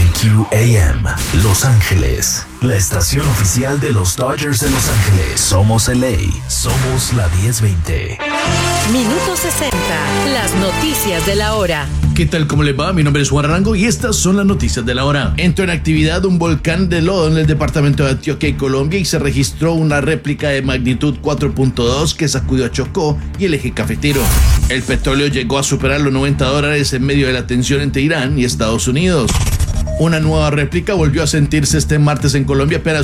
WQAM, Los Ángeles, la estación oficial de los Dodgers de Los Ángeles. Somos LA, somos la 1020. Minuto 60, las noticias de la hora. ¿Qué tal? ¿Cómo les va? Mi nombre es Juan Arango y estas son las noticias de la hora. Entró en actividad un volcán de lodo en el departamento de Antioquia y Colombia y se registró una réplica de magnitud 4.2 que sacudió a Chocó y el eje cafetero. El petróleo llegó a superar los $90 en medio de la tensión entre Irán y Estados Unidos. Una nueva réplica volvió a sentirse este martes en Colombia, pero